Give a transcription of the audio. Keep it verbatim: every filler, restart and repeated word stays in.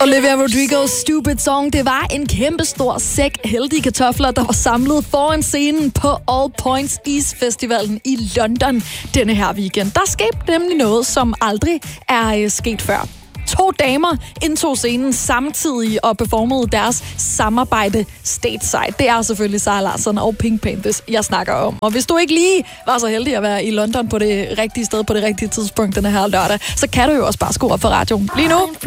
Olivia Rodrigo's Stupid Song, det var en kæmpe stor sæk heldige kartofler, der var samlet foran scenen på All Points East Festivalen i London denne her weekend. Der skete nemlig noget, som aldrig er øh, sket før. To damer indtog scenen samtidig og performede deres samarbejde stateside. Det er selvfølgelig Zara Larsson og Pink Panthers, jeg snakker om. Og hvis du ikke lige var så heldig at være i London på det rigtige sted på det rigtige tidspunkt denne her lørdag, så kan du jo også bare skrue op for radioen lige nu.